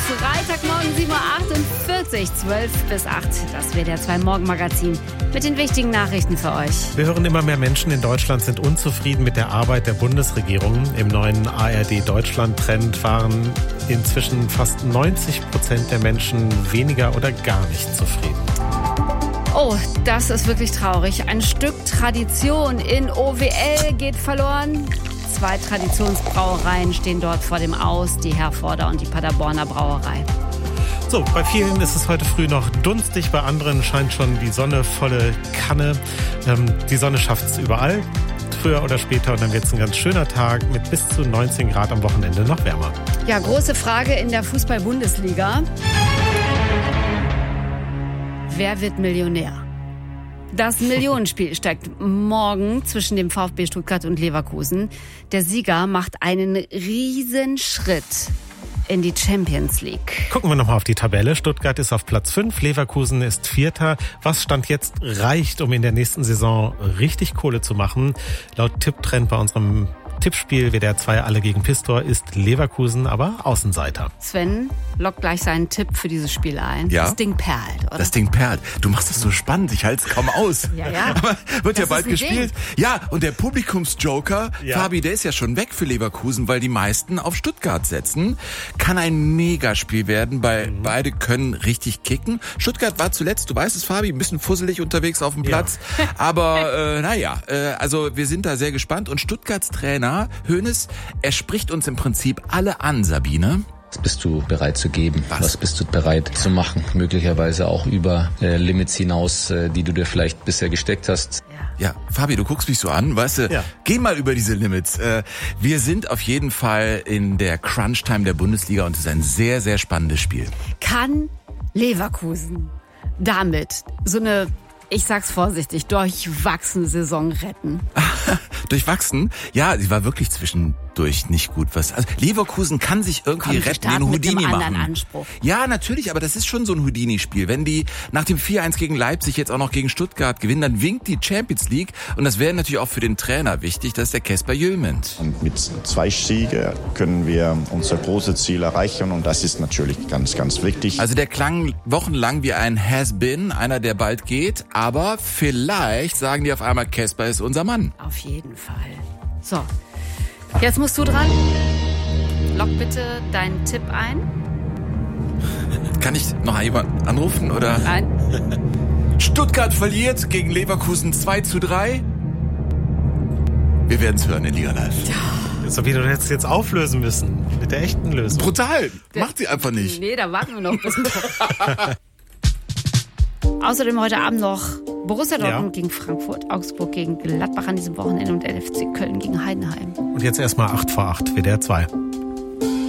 Freitagmorgen 7.48 Uhr, 12 bis 8. Das WDR 2 Morgenmagazin mit den wichtigen Nachrichten für euch. Wir hören, immer mehr Menschen in Deutschland sind unzufrieden mit der Arbeit der Bundesregierung. Im neuen ARD-Deutschland-Trend waren inzwischen fast 90% der Menschen weniger oder gar nicht zufrieden. Oh, das ist wirklich traurig. Ein Stück Tradition in OWL geht verloren. 2 Traditionsbrauereien stehen dort vor dem Aus, die Herforder und die Paderborner Brauerei. So, bei vielen ist es heute früh noch dunstig, bei anderen scheint schon die Sonne volle Kanne. Die Sonne schafft es überall, früher oder später, und dann wird es ein ganz schöner Tag mit bis zu 19 Grad am Wochenende noch wärmer. Ja, große Frage in der Fußball-Bundesliga. Wer wird Millionär? Das Millionenspiel steigt morgen zwischen dem VfB Stuttgart und Leverkusen. Der Sieger macht einen Riesenschritt in die Champions League. Gucken wir nochmal auf die Tabelle. Stuttgart ist auf Platz 5, Leverkusen ist 4. Was Stand jetzt reicht, um in der nächsten Saison richtig Kohle zu machen? Laut Tipptrend bei unserem Tippspiel WDR 2 alle gegen Pistor ist Leverkusen aber Außenseiter. Sven lockt gleich seinen Tipp für dieses Spiel ein. Ja. Das Ding perlt, oder? Das Ding perlt. Du machst das so spannend, ich halte es kaum aus. Ja. Aber wird Das ja bald ist ein gespielt. Ding. Ja, und der Publikumsjoker, Ja. Fabi, der ist ja schon weg für Leverkusen, weil die meisten auf Stuttgart setzen. Kann ein Megaspiel werden, weil beide können richtig kicken. Stuttgart war zuletzt, du weißt es, Fabi, ein bisschen fusselig unterwegs auf dem Platz. Aber also wir sind da sehr gespannt. Und Stuttgarts Trainer Hoeneß, er spricht uns im Prinzip alle an, Sabine. Was bist du bereit zu geben? Was bist du bereit zu machen? Möglicherweise auch über Limits hinaus, die du dir vielleicht bisher gesteckt hast. Ja, Fabi, du guckst mich so an, weißt du, Ja. Geh mal über diese Limits. Wir sind auf jeden Fall in der Crunch-Time der Bundesliga und es ist ein sehr, sehr spannendes Spiel. Kann Leverkusen damit so eine, ich sag's vorsichtig, durchwachsene Saison retten? Durchwachsen? Ja, sie war wirklich zwischendurch nicht gut. Also Leverkusen kann sich irgendwie Komm, wir retten, starten den mit einem Houdini anderen machen. Anspruch. Ja, natürlich, aber das ist schon so ein Houdini-Spiel. Wenn die nach dem 4-1 gegen Leipzig jetzt auch noch gegen Stuttgart gewinnen, dann winkt die Champions League. Und das wäre natürlich auch für den Trainer wichtig, das ist der Casper Jöment. Und mit 2 Siegen können wir unser großes Ziel erreichen und das ist natürlich ganz, ganz wichtig. Also der klang wochenlang wie ein Has-Been, einer, der bald geht. Aber vielleicht sagen die auf einmal, Casper ist unser Mann. Auf jeden Fall. So, jetzt musst du dran. Lock bitte deinen Tipp ein. Kann ich noch jemanden anrufen, oder? Nein. Stuttgart verliert gegen Leverkusen 2:3. Wir werden es hören in Liga Live. So wie du das jetzt auflösen müssen. Mit der echten Lösung. Brutal. Macht sie einfach nicht. Nee, da warten wir noch ein bisschen. Außerdem heute Abend noch Borussia Dortmund gegen Frankfurt, Augsburg gegen Gladbach an diesem Wochenende und LFC Köln gegen Heidenheim. Und jetzt erstmal 8 vor 8, WDR 2.